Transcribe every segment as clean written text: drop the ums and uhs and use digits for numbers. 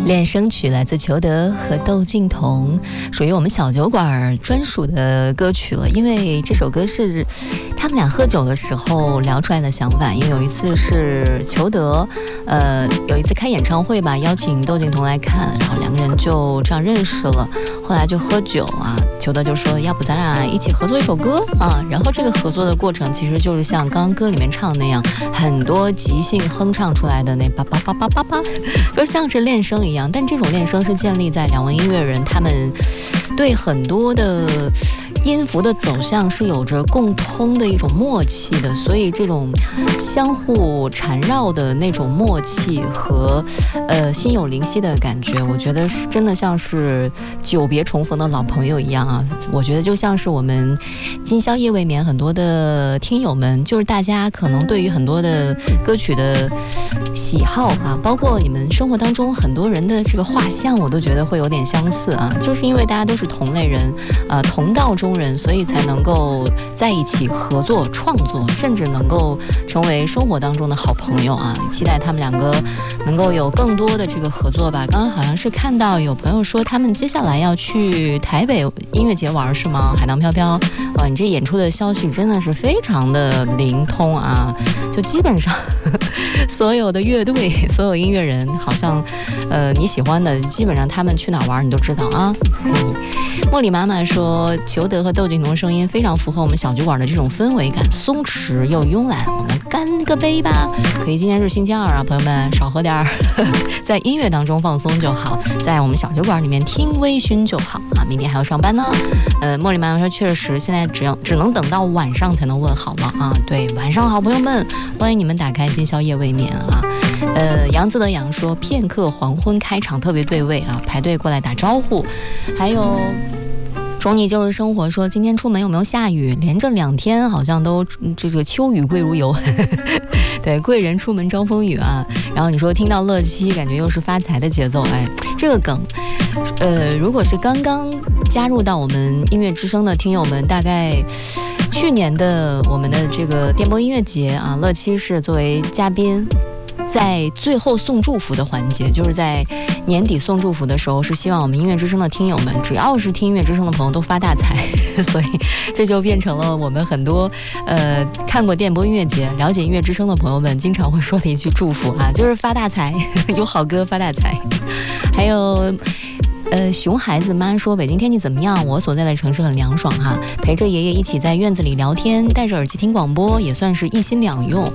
恋声曲来自裘德和窦靖童，属于我们小酒馆专属的歌曲了。因为这首歌是他们俩喝酒的时候聊出来的想法。因为有一次是裘德，有一次开演唱会吧，邀请窦靖童来看，然后两个人就这样认识了。后来就喝酒啊，裘德就说要不咱俩一起合作一首歌啊。然后这个合作的过程其实就是像刚刚歌里面唱的那样，很多即兴哼唱出来的那叭叭叭叭叭叭，就像是恋声一样。但这种恋声是建立在两位音乐人他们对很多的音符的走向是有着共通的一种默契的，所以这种相互缠绕的那种默契和心有灵犀的感觉，我觉得是真的像是久别重逢的老朋友一样啊。我觉得就像是我们今宵夜未眠很多的听友们，就是大家可能对于很多的歌曲的喜好啊，包括你们生活当中很多人的这个画像，我都觉得会有点相似啊。就是因为大家都是同类人，同道中人，所以才能够在一起合作创作，甚至能够成为生活当中的好朋友啊。期待他们两个能够有更多的这个合作吧。刚刚好像是看到有朋友说他们接下来要去台北音乐节玩是吗？海浪飘飘，哇，你这演出的消息真的是非常的灵通啊！就基本上所有的乐队、所有音乐人，好像你喜欢的，基本上他们去哪玩你都知道啊。茉莉妈妈说，裘德和窦靖童的声音非常符合我们小酒馆的这种氛围感，松弛又慵懒。我们干个杯吧！可以，今天是星期二啊，朋友们少喝点儿，在音乐当中放松就好，在我们小酒馆里面听微醺就好啊。明天还要上班呢。茉莉妈妈说，确实现在只能等到晚上才能问好了啊。对，晚上好，朋友们，欢迎你们打开今宵夜未眠啊。杨字的杨说，片刻黄昏开场特别对味啊，排队过来打招呼。还有中你就是生活说，今天出门有没有下雨？连着2天好像都这个秋雨贵如油。对，贵人出门招风雨啊。然后你说听到乐七，感觉又是发财的节奏。哎，这个梗如果是刚刚加入到我们音乐之声的听友们，大概去年的我们的这个电波音乐节啊，乐七是作为嘉宾，在最后送祝福的环节，就是在年底送祝福的时候，是希望我们音乐之声的听友们，只要是听音乐之声的朋友都发大财。所以这就变成了我们很多看过电波音乐节、了解音乐之声的朋友们经常会说的一句祝福啊，就是发大财，有好歌发大财。还有熊孩子妈说，北京天气怎么样？我所在的城市很凉爽哈，陪着爷爷一起在院子里聊天，戴着耳机听广播，也算是一心两用。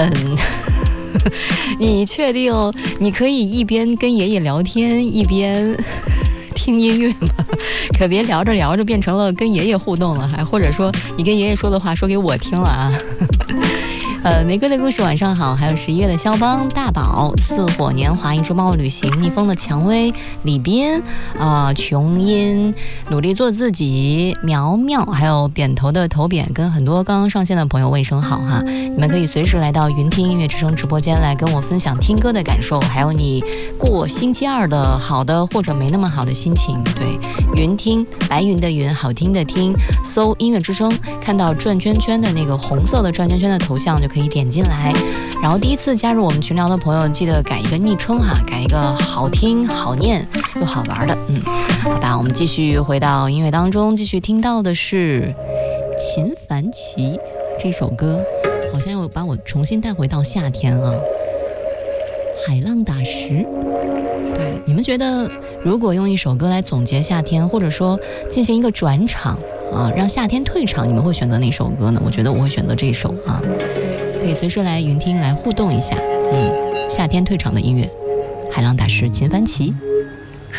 你确定你可以一边跟爷爷聊天一边听音乐吗？可别聊着聊着变成了跟爷爷互动了，还或者说你跟爷爷说的话说给我听了啊。玫瑰的故事晚上好，还有11月的肖邦、大宝、似火年华、一只猫旅行、逆风的蔷薇、李斌琼音、努力做自己、苗苗，还有扁头的头扁，跟很多刚刚上线的朋友问一声好哈。你们可以随时来到云听音乐之声直播间来跟我分享听歌的感受，还有你过星期二的好的或者没那么好的心情。对，云听，白云的云，好听的听，搜音乐之声，看到转圈圈的那个红色的转圈圈的头像就可以点进来。然后第一次加入我们群聊的朋友，记得改一个昵称哈，改一个好听好念又好玩的。好吧，我们继续回到音乐当中，继续听到的是秦凡奇这首歌，好像又把我重新带回到夏天啊。海浪打石，对，你们觉得如果用一首歌来总结夏天，或者说进行一个转场啊，让夏天退场，你们会选择哪首歌呢？我觉得我会选择这首啊，可以随时来云听来互动一下。夏天退场的音乐，海浪打石，秦凡奇。